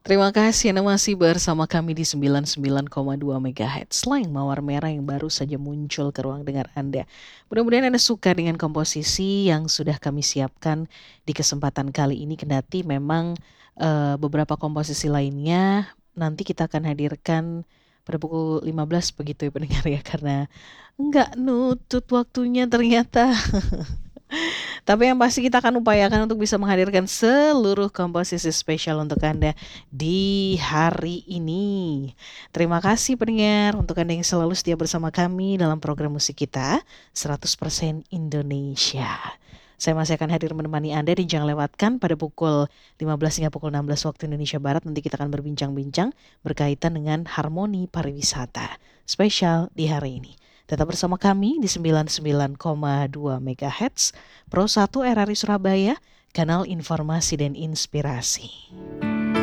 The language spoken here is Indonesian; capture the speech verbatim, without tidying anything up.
Terima kasih Anda masih bersama kami di sembilan puluh sembilan koma dua megahertz Slang Mawar Merah yang baru saja muncul ke ruang dengar Anda. Mudah-mudahan Anda suka dengan komposisi yang sudah kami siapkan di kesempatan kali ini, kendati memang eh, beberapa komposisi lainnya nanti kita akan hadirkan pada pukul lima belas begitu ya pendengar ya, karena nggak nutut waktunya ternyata. Tapi yang pasti kita akan upayakan untuk bisa menghadirkan seluruh komposisi spesial untuk Anda di hari ini. Terima kasih pendengar untuk Anda yang selalu setia bersama kami dalam program musik kita seratus persen Indonesia. Saya masih akan hadir menemani Anda dan jangan lewatkan pada pukul lima belas hingga pukul enam belas waktu Indonesia Barat. Nanti kita akan berbincang-bincang berkaitan dengan harmoni pariwisata spesial di hari ini. Tetap bersama kami di sembilan puluh sembilan koma dua megahertz Pro satu R R I Surabaya, kanal informasi dan inspirasi.